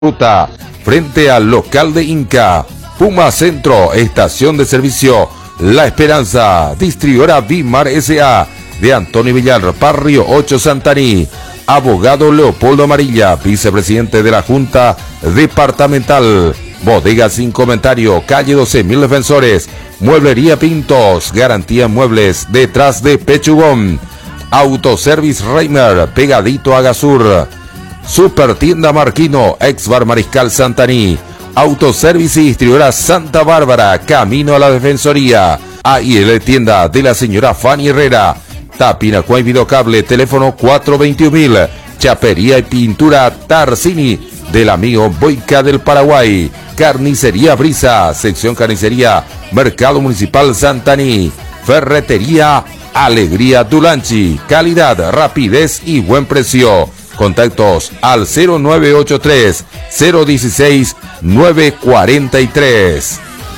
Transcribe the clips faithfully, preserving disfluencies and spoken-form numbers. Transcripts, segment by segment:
Ruta, frente al local de Inca. Puma Centro, estación de servicio La Esperanza. Distribuidora Bimar S A de Antonio Villar, Barrio ocho Santaní. Abogado Leopoldo Amarilla, vicepresidente de la Junta Departamental. Bodega Sin Comentario, calle doce mil Defensores. Mueblería Pintos, garantía en muebles detrás de Pechugón. Autoservice Reimer, pegadito a Gasur. Super Tienda Marquino, ex Bar Mariscal Santaní. Autoservice y distribuidora Santa Bárbara, camino a la Defensoría. A I L Tienda de la señora Fanny Herrera. Tapinacuá y Videocable, teléfono cuatro veintiuno mil. Chapería y pintura Tarsini, del amigo Boica del Paraguay. Carnicería Brisa, sección carnicería, Mercado Municipal Santaní. Ferretería Alegría Tulanchi, calidad, rapidez y buen precio. Contactos al cero nueve ocho tres, cero uno seis, nueve cuatro tres.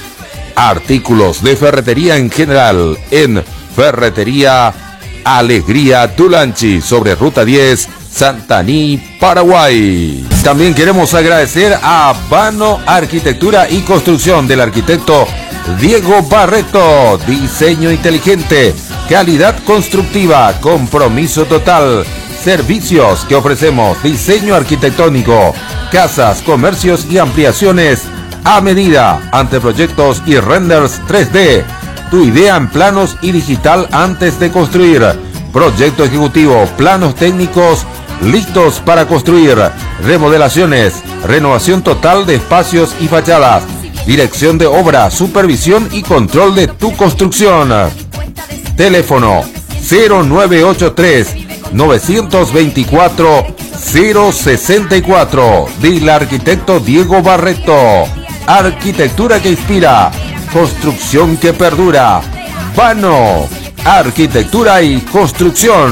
Artículos de ferretería en general en Ferretería Alegría Tulanchi, sobre Ruta diez, Santaní, Paraguay. También queremos agradecer a Vano Arquitectura y Construcción del arquitecto Diego Barreto. Diseño inteligente, calidad constructiva, compromiso total. Servicios que ofrecemos: diseño arquitectónico, casas, comercios y ampliaciones a medida, anteproyectos y renders tres D. Tu idea en planos y digital antes de construir. Proyecto ejecutivo, planos técnicos listos para construir. Remodelaciones, renovación total de espacios y fachadas. Dirección de obra, supervisión y control de tu construcción. Teléfono cero nueve ocho tres, nueve dos cuatro, cero seis cuatro. Del arquitecto Diego Barreto. Arquitectura que inspira, construcción que perdura. Vano Arquitectura y Construcción.